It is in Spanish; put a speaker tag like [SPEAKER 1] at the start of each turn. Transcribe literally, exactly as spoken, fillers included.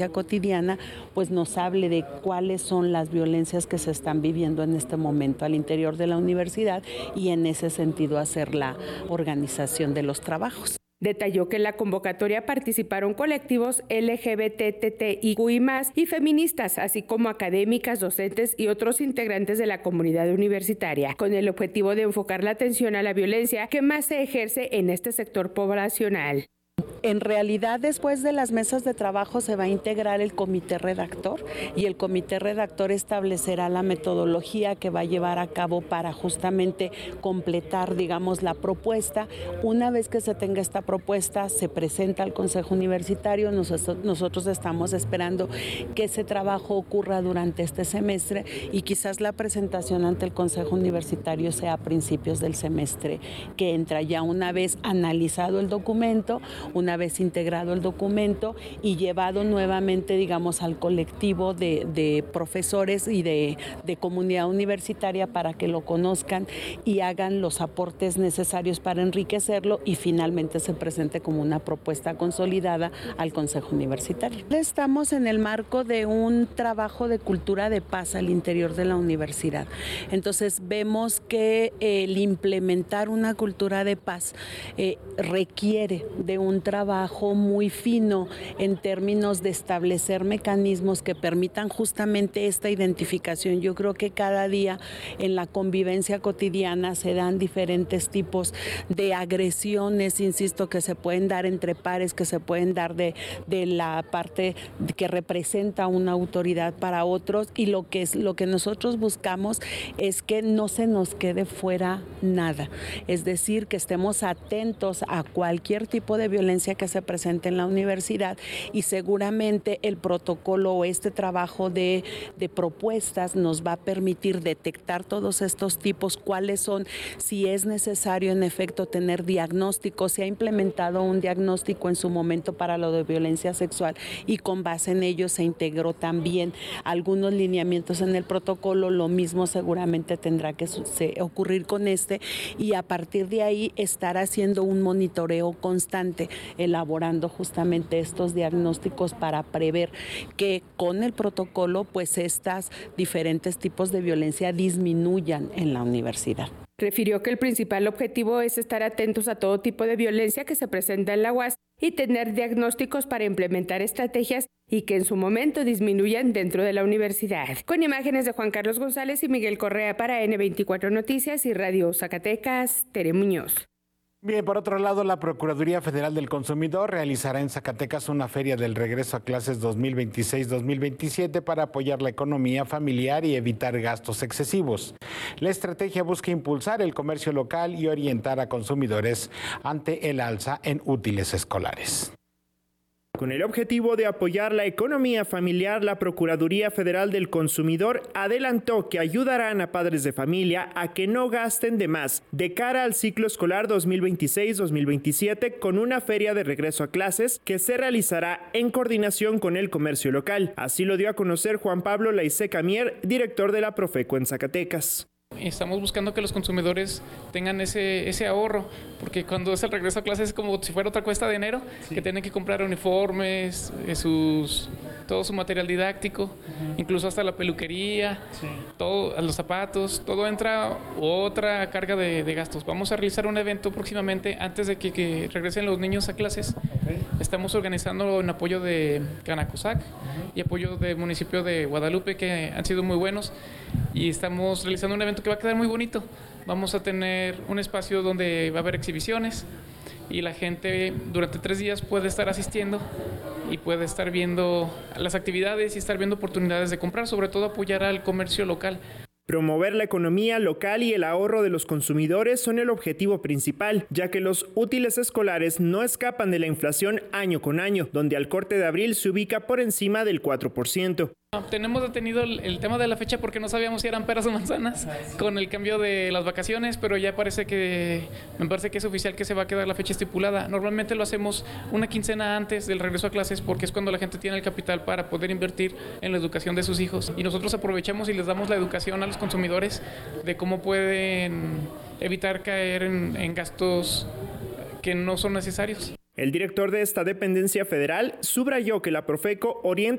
[SPEAKER 1] cotidiana, pues nos hable de cuáles son las violencias que se están viviendo en este momento al interior de la universidad y en ese sentido hacer la organización de los trabajos.
[SPEAKER 2] Detalló que en la convocatoria participaron colectivos L G B T T I Q I más, y feministas, así como académicas, docentes y otros integrantes de la comunidad universitaria, con el objetivo de enfocar la atención a la violencia que más se ejerce en este sector poblacional.
[SPEAKER 1] En realidad, después de las mesas de trabajo se va a integrar el comité redactor y el comité redactor establecerá la metodología que va a llevar a cabo para justamente completar, digamos, la propuesta. Una vez que se tenga esta propuesta, se presenta al Consejo Universitario. Nosotros, nosotros estamos esperando que ese trabajo ocurra durante este semestre y quizás la presentación ante el Consejo Universitario sea a principios del semestre que entra, ya una vez analizado el documento, una vez integrado el documento y llevado nuevamente, digamos, al colectivo de, de profesores y de, de comunidad universitaria para que lo conozcan y hagan los aportes necesarios para enriquecerlo y finalmente se presente como una propuesta consolidada al Consejo Universitario. Estamos en el marco de un trabajo de cultura de paz al interior de la universidad. Entonces vemos que el implementar una cultura de paz eh, requiere de un trabajo muy fino en términos de establecer mecanismos que permitan justamente esta identificación. Yo creo que cada día en la convivencia cotidiana se dan diferentes tipos de agresiones, insisto, que se pueden dar entre pares, que se pueden dar de, de la parte que representa una autoridad para otros, y lo que es lo que nosotros buscamos es que no se nos quede fuera nada, es decir, que estemos atentos a cualquier tipo de violencia que se presente en la universidad y seguramente el protocolo o este trabajo de, de propuestas nos va a permitir detectar todos estos tipos, cuáles son, si es necesario en efecto tener diagnóstico. Se ha implementado un diagnóstico en su momento para lo de violencia sexual y con base en ello se integró también algunos lineamientos en el protocolo. Lo mismo seguramente tendrá que ocurrir con este y a partir de ahí estar haciendo un monitoreo constante, elaborando justamente estos diagnósticos para prever que con el protocolo pues estas diferentes tipos de violencia disminuyan en la universidad.
[SPEAKER 2] Refirió que el principal objetivo es estar atentos a todo tipo de violencia que se presenta en la U A S y tener diagnósticos para implementar estrategias y que en su momento disminuyan dentro de la universidad. Con imágenes de Juan Carlos González y Miguel Correa para ene veinticuatro Noticias y Radio Zacatecas, Tere Muñoz.
[SPEAKER 3] Bien, por otro lado, la Procuraduría Federal del Consumidor realizará en Zacatecas una feria del regreso a clases dos mil veintiséis dos mil veintisiete para apoyar la economía familiar y evitar gastos excesivos. La estrategia busca impulsar el comercio local y orientar a consumidores ante el alza en útiles escolares.
[SPEAKER 4] Con el objetivo de apoyar la economía familiar, la Procuraduría Federal del Consumidor adelantó que ayudarán a padres de familia a que no gasten de más de cara al ciclo escolar dos mil veintiséis dos mil veintisiete con una feria de regreso a clases que se realizará en coordinación con el comercio local. Así lo dio a conocer Juan Pablo Laiseca Mier, director de la Profeco en Zacatecas.
[SPEAKER 5] Estamos buscando que los consumidores tengan ese, ese ahorro, porque cuando es el regreso a clases es como si fuera otra cuesta de enero, sí. Que tienen que comprar uniformes, sus, todo su material didáctico, uh-huh. Incluso hasta la peluquería, sí. Todo, los zapatos, todo entra otra carga de, de gastos. Vamos a realizar un evento próximamente antes de que, que regresen los niños a clases. Okay. Estamos organizando en apoyo de Canacosac uh-huh. y apoyo del municipio de Guadalupe, que han sido muy buenos, y estamos realizando un evento que va a quedar muy bonito. Vamos a tener un espacio donde va a haber exhibiciones y la gente durante tres días puede estar asistiendo y puede estar viendo las actividades y estar viendo oportunidades de comprar, sobre todo apoyar al comercio local.
[SPEAKER 4] Promover la economía local y el ahorro de los consumidores son el objetivo principal, ya que los útiles escolares no escapan de la inflación año con año, donde al corte de abril se ubica por encima del cuatro por ciento.
[SPEAKER 5] Tenemos detenido el, el tema de la fecha porque no sabíamos si eran peras o manzanas con el cambio de las vacaciones, pero ya parece que, me parece que es oficial que se va a quedar la fecha estipulada. Normalmente lo hacemos una quincena antes del regreso a clases porque es cuando la gente tiene el capital para poder invertir en la educación de sus hijos. Y nosotros aprovechamos y les damos la educación a los consumidores de cómo pueden evitar caer en, en gastos que no son necesarios.
[SPEAKER 4] El director de esta dependencia federal subrayó que la Profeco orienta